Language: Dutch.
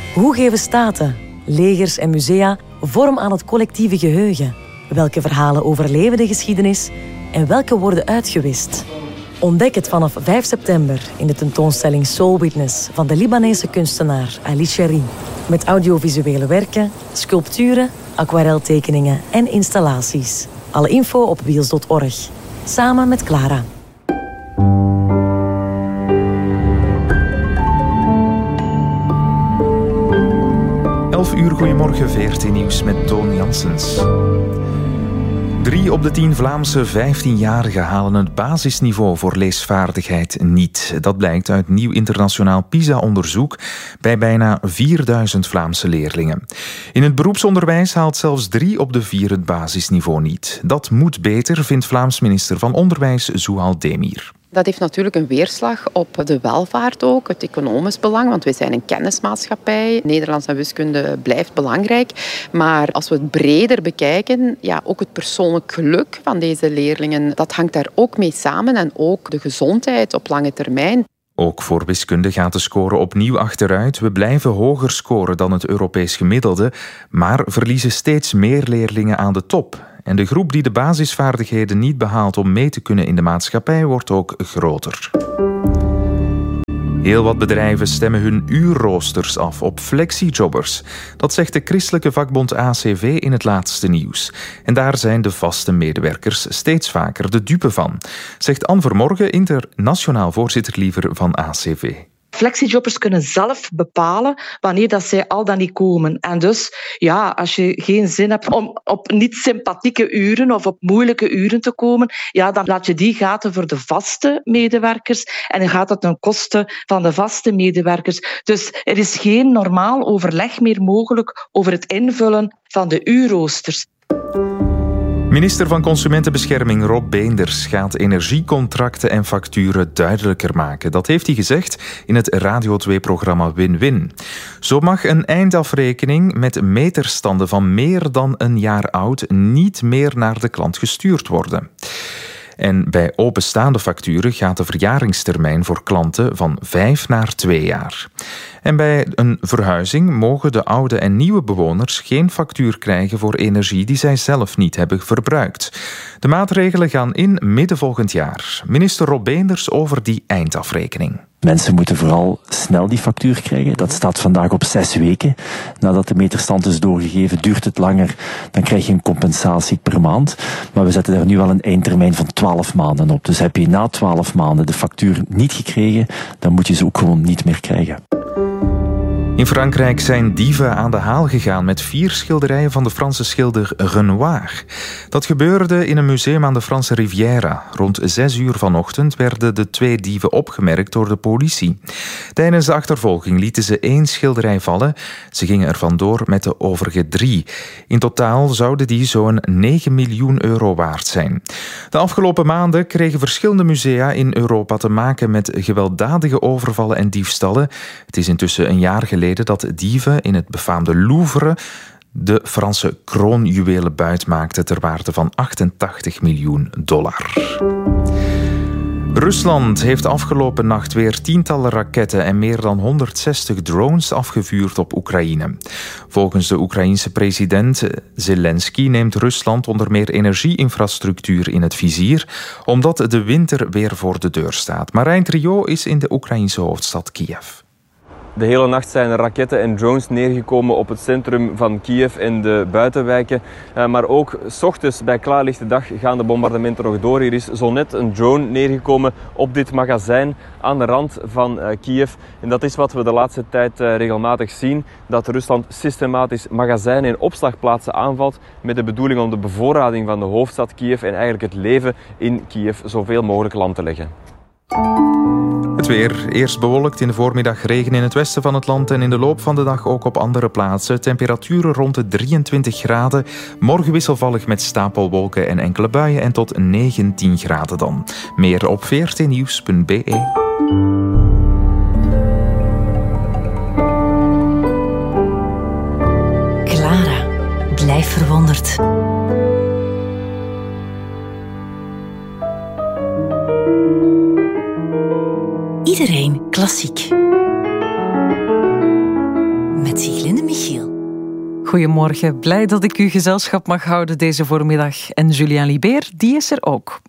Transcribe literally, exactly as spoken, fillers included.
Hoe geven staten, legers en musea vorm aan het collectieve geheugen? Welke verhalen overleven de geschiedenis en welke worden uitgewist? Ontdek het vanaf vijf september in de tentoonstelling Soul Witness van de Libanese kunstenaar Ali Cherry. Met audiovisuele werken, sculpturen, aquareltekeningen en installaties. Alle info op wiels punt org. Samen met Clara. elf uur, goedemorgen, V R T Nieuws met Toon Janssens. Drie op de tien Vlaamse vijftienjarigen halen het basisniveau voor leesvaardigheid niet. Dat blijkt uit nieuw internationaal PISA-onderzoek bij bijna vierduizend Vlaamse leerlingen. In het beroepsonderwijs haalt zelfs drie op de vier het basisniveau niet. Dat moet beter, vindt Vlaams minister van Onderwijs Zouhal Demir. Dat heeft natuurlijk een weerslag op de welvaart ook, het economisch belang, want wij zijn een kennismaatschappij. Nederlands en wiskunde blijft belangrijk. Maar als we het breder bekijken, ja, ook het persoonlijk geluk van deze leerlingen, dat hangt daar ook mee samen en ook de gezondheid op lange termijn. Ook voor wiskunde gaat de score opnieuw achteruit. We blijven hoger scoren dan het Europees gemiddelde, maar verliezen steeds meer leerlingen aan de top. En de groep die de basisvaardigheden niet behaalt om mee te kunnen in de maatschappij wordt ook groter. Heel wat bedrijven stemmen hun uurroosters af op flexijobbers. Dat zegt de christelijke vakbond A C V in het laatste nieuws. En daar zijn de vaste medewerkers steeds vaker de dupe van, zegt Anne Vermorgen, internationaal voorzitter liever van A C V. Flexijobbers kunnen zelf bepalen wanneer dat zij al dan niet komen. En dus, ja, als je geen zin hebt om op niet sympathieke uren of op moeilijke uren te komen, ja, dan laat je die gaten voor de vaste medewerkers en dan gaat dat ten koste van de vaste medewerkers. Dus er is geen normaal overleg meer mogelijk over het invullen van de uurroosters. Minister van Consumentenbescherming Rob Beenders gaat energiecontracten en facturen duidelijker maken. Dat heeft hij gezegd in het Radio twee-programma Win-Win. Zo mag een eindafrekening met meterstanden van meer dan een jaar oud niet meer naar de klant gestuurd worden. En bij openstaande facturen gaat de verjaringstermijn voor klanten van vijf naar twee jaar. En bij een verhuizing mogen de oude en nieuwe bewoners geen factuur krijgen voor energie die zij zelf niet hebben verbruikt. De maatregelen gaan in midden volgend jaar. Minister Rob Beenders over die eindafrekening. Mensen moeten vooral snel die factuur krijgen. Dat staat vandaag op zes weken. Nadat de meterstand is doorgegeven, duurt het langer. Dan krijg je een compensatie per maand. Maar we zetten daar nu al een eindtermijn van twaalf maanden op. Dus heb je na twaalf maanden de factuur niet gekregen, dan moet je ze ook gewoon niet meer krijgen. In Frankrijk zijn dieven aan de haal gegaan met vier schilderijen van de Franse schilder Renoir. Dat gebeurde in een museum aan de Franse Riviera. Rond zes uur vanochtend werden de twee dieven opgemerkt door de politie. Tijdens de achtervolging lieten ze één schilderij vallen. Ze gingen er vandoor met de overige drie. In totaal zouden die zo'n negen miljoen euro waard zijn. De afgelopen maanden kregen verschillende musea in Europa te maken met gewelddadige overvallen en diefstallen. Het is intussen een jaar geleden dat dieven in het befaamde Louvre de Franse kroonjuwelen buit maakten ter waarde van achtentachtig miljoen dollar. Rusland heeft afgelopen nacht weer tientallen raketten en meer dan honderdzestig drones afgevuurd op Oekraïne. Volgens de Oekraïense president Zelensky neemt Rusland onder meer energieinfrastructuur in het vizier, omdat de winter weer voor de deur staat. Marijn Trio is in de Oekraïense hoofdstad Kiev. De hele nacht zijn er raketten en drones neergekomen op het centrum van Kiev en de buitenwijken. Uh, maar ook 's ochtends bij klaarlichte dag gaan de bombardementen nog door. Hier is zo net een drone neergekomen op dit magazijn aan de rand van uh, Kiev. En dat is wat we de laatste tijd uh, regelmatig zien. Dat Rusland systematisch magazijnen en opslagplaatsen aanvalt met de bedoeling om de bevoorrading van de hoofdstad Kiev en eigenlijk het leven in Kiev zoveel mogelijk lam te leggen. Het weer. Eerst bewolkt, in de voormiddag regen in het westen van het land en in de loop van de dag ook op andere plaatsen. Temperaturen rond de drieëntwintig graden. Morgen wisselvallig met stapelwolken en enkele buien en tot negentien graden dan. Meer op v r t nieuws punt b e. Clara, blijf verwonderd. Iedereen klassiek. Met met Sieglinde Michiel. Goedemorgen, blij dat ik u gezelschap mag houden deze voormiddag. En Julien Libeer, die is er ook.